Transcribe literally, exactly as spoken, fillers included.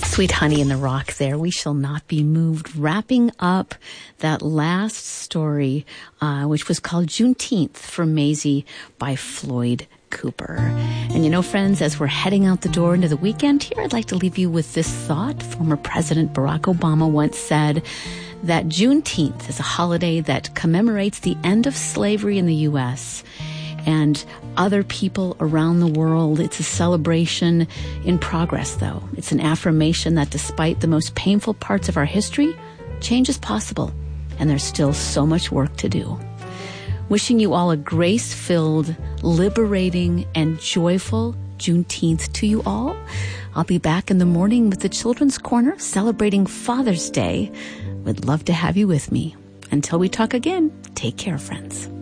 Sweet Honey in the Rock there. We Shall Not Be Moved. Wrapping up that last story, uh, which was called Juneteenth for Maisie by Floyd Cooper. And you know, friends, as we're heading out the door into the weekend here, I'd like to leave you with this thought. Former President Barack Obama once said that Juneteenth is a holiday that commemorates the end of slavery in the U S and other people around the world. It's a celebration in progress, though. It's an affirmation that despite the most painful parts of our history, change is possible, and there's still so much work to do. Wishing you all a grace-filled, liberating, and joyful Juneteenth to you all. I'll be back in the morning with the Children's Corner celebrating Father's Day. Would love to have you with me. Until we talk again, take care, friends.